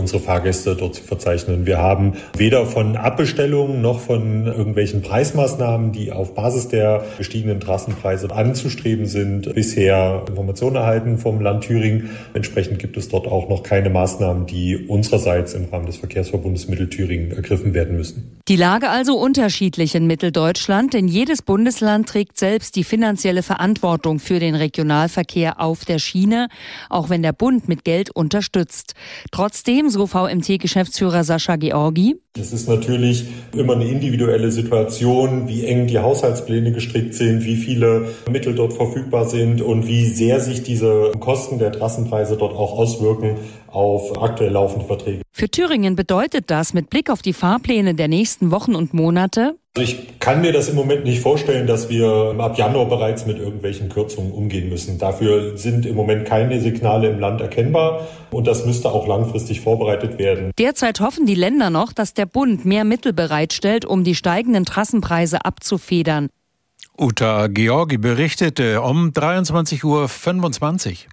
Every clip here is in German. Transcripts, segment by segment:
unsere Fahrgäste dort zu verzeichnen. Wir haben weder von Abbestellungen noch von irgendwelchen Preismaßnahmen, die auf Basis der gestiegenen Trassenpreise anzustreben sind, bisher Informationen erhalten vom Land Thüringen. Entsprechend gibt es dort auch noch keine Maßnahmen, die unsererseits im Rahmen des Verkehrsverbundes Mittelthüringen ergriffen werden müssen. Die Lage also unterschiedlich in Mitteldeutschland, denn jedes Bundesland trägt selbst die finanzielle Verantwortung für den Regionalverkehr auf der Schiene, auch wenn der Bund mit Geld unterstützt. Trotzdem, so VMT-Geschäftsführer Sascha Georgi: Es ist natürlich immer eine individuelle Situation, wie eng die Haushaltspläne gestrickt sind, wie viele Mittel dort verfügbar sind und wie sehr sich diese Kosten der Trassenpreise dort auch auswirken auf aktuell laufende Verträge. Für Thüringen bedeutet das mit Blick auf die Fahrpläne der nächsten Wochen und Monate: Ich kann mir das im Moment nicht vorstellen, dass wir ab Januar bereits mit irgendwelchen Kürzungen umgehen müssen. Dafür sind im Moment keine Signale im Land erkennbar und das müsste auch langfristig vorbereitet werden. Derzeit hoffen die Länder noch, dass der Bund mehr Mittel bereitstellt, um die steigenden Trassenpreise abzufedern. Uta Georgi berichtete um 23:25 Uhr.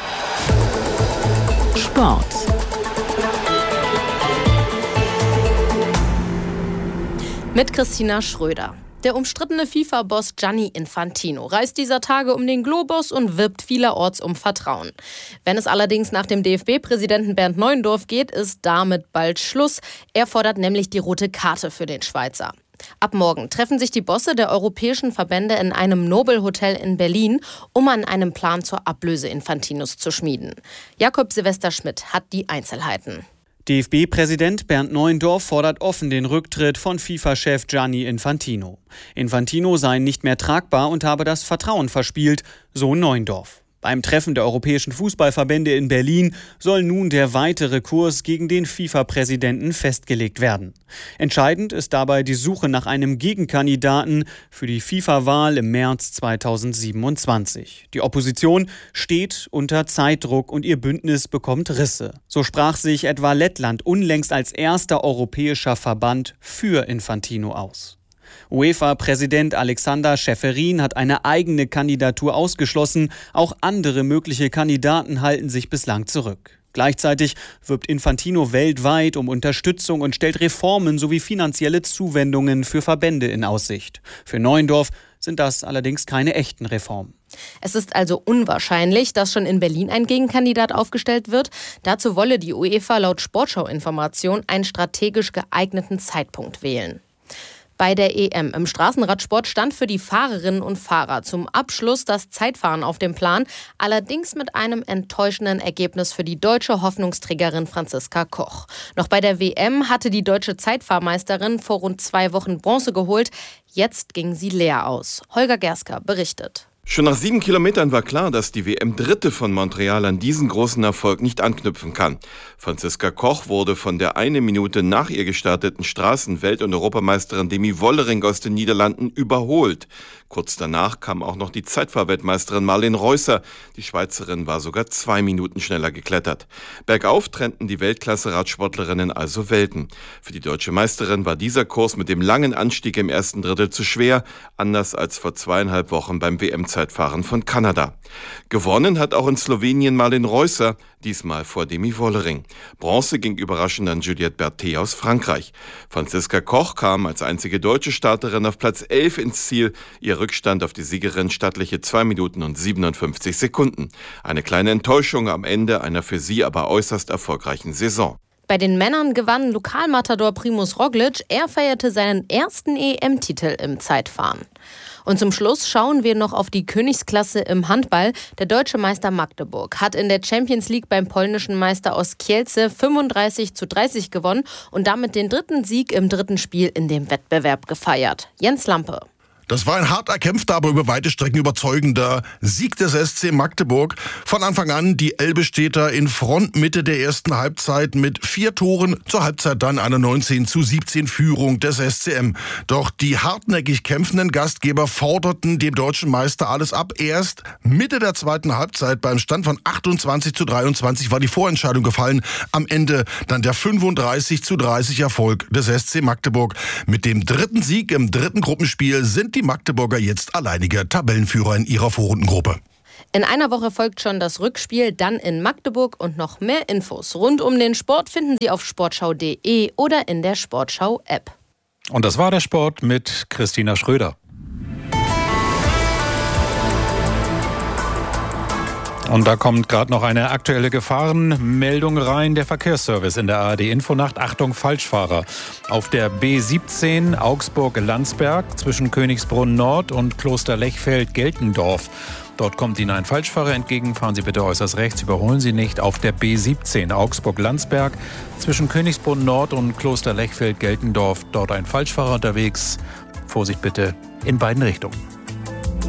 Sport. Mit Christina Schröder. Der umstrittene FIFA-Boss Gianni Infantino reist dieser Tage um den Globus und wirbt vielerorts um Vertrauen. Wenn es allerdings nach dem DFB-Präsidenten Bernd Neuendorf geht, ist damit bald Schluss. Er fordert nämlich die rote Karte für den Schweizer. Ab morgen treffen sich die Bosse der europäischen Verbände in einem Nobelhotel in Berlin, um an einem Plan zur Ablöse Infantinos zu schmieden. Jakob Silvester Schmidt hat die Einzelheiten. DFB-Präsident Bernd Neuendorf fordert offen den Rücktritt von FIFA-Chef Gianni Infantino. Infantino sei nicht mehr tragbar und habe das Vertrauen verspielt, so Neuendorf. Beim Treffen der europäischen Fußballverbände in Berlin soll nun der weitere Kurs gegen den FIFA-Präsidenten festgelegt werden. Entscheidend ist dabei die Suche nach einem Gegenkandidaten für die FIFA-Wahl im März 2027. Die Opposition steht unter Zeitdruck und ihr Bündnis bekommt Risse. So sprach sich etwa Lettland unlängst als erster europäischer Verband für Infantino aus. UEFA-Präsident Alexander Schäferin hat eine eigene Kandidatur ausgeschlossen. Auch andere mögliche Kandidaten halten sich bislang zurück. Gleichzeitig wirbt Infantino weltweit um Unterstützung und stellt Reformen sowie finanzielle Zuwendungen für Verbände in Aussicht. Für Neuendorf sind das allerdings keine echten Reformen. Es ist also unwahrscheinlich, dass schon in Berlin ein Gegenkandidat aufgestellt wird. Dazu wolle die UEFA laut Sportschau-Information einen strategisch geeigneten Zeitpunkt wählen. Bei der EM im Straßenradsport stand für die Fahrerinnen und Fahrer zum Abschluss das Zeitfahren auf dem Plan, allerdings mit einem enttäuschenden Ergebnis für die deutsche Hoffnungsträgerin Franziska Koch. Noch bei der WM hatte die deutsche Zeitfahrmeisterin vor rund 2 Wochen Bronze geholt. Jetzt ging sie leer aus. Holger Gersker berichtet. Schon nach 7 Kilometern war klar, dass die WM-Dritte von Montreal an diesen großen Erfolg nicht anknüpfen kann. Franziska Koch wurde von der 1 Minute nach ihr gestarteten Straßen-Welt- und Europameisterin Demi Wollering aus den Niederlanden überholt. Kurz danach kam auch noch die Zeitfahrweltmeisterin Marleen Reusser. Die Schweizerin war sogar 2 Minuten schneller geklettert. Bergauf trennten die Weltklasse-Radsportlerinnen also Welten. Für die deutsche Meisterin war dieser Kurs mit dem langen Anstieg im ersten Drittel zu schwer, anders als vor 2,5 Wochen beim WM-Zeitfahren von Kanada. Gewonnen hat auch in Slowenien Marleen Reusser, diesmal vor Demi Wollering. Bronze ging überraschend an Juliette Berthet aus Frankreich. Franziska Koch kam als einzige deutsche Starterin auf Platz 11 ins Ziel. Ihr Rückstand auf die Siegerin stattliche 2 Minuten und 57 Sekunden. Eine kleine Enttäuschung am Ende einer für sie aber äußerst erfolgreichen Saison. Bei den Männern gewann Lokalmatador Primus Roglic. Er feierte seinen ersten EM-Titel im Zeitfahren. Und zum Schluss schauen wir noch auf die Königsklasse im Handball. Der deutsche Meister Magdeburg hat in der Champions League beim polnischen Meister aus Kielce 35:30 gewonnen und damit den 3. Sieg im 3. Spiel in dem Wettbewerb gefeiert. Jens Lampe. Das war ein hart erkämpfter, aber über weite Strecken überzeugender Sieg des SC Magdeburg. Von Anfang an die Elbe-Städter in Front Mitte der ersten Halbzeit mit 4 Toren. Zur Halbzeit dann eine 19:17 Führung des SCM. Doch die hartnäckig kämpfenden Gastgeber forderten dem deutschen Meister alles ab. Erst Mitte der zweiten Halbzeit beim Stand von 28:23 war die Vorentscheidung gefallen. Am Ende dann der 35:30 Erfolg des SC Magdeburg. Mit dem 3. Sieg im 3. Gruppenspiel sind die Magdeburger jetzt alleiniger Tabellenführer in ihrer Vorrundengruppe. In einer Woche folgt schon das Rückspiel, dann in Magdeburg, und noch mehr Infos rund um den Sport finden Sie auf sportschau.de oder in der Sportschau-App. Und das war der Sport mit Christina Schröder. Und da kommt gerade noch eine aktuelle Gefahrenmeldung rein. Der Verkehrsservice in der ARD-Infonacht. Achtung, Falschfahrer. Auf der B17 Augsburg-Landsberg zwischen Königsbrunn Nord und Kloster Lechfeld-Geltendorf. Dort kommt Ihnen ein Falschfahrer entgegen. Fahren Sie bitte äußerst rechts, überholen Sie nicht. Auf der B17 Augsburg-Landsberg zwischen Königsbrunn Nord und Kloster Lechfeld-Geltendorf. Dort ein Falschfahrer unterwegs. Vorsicht bitte in beiden Richtungen.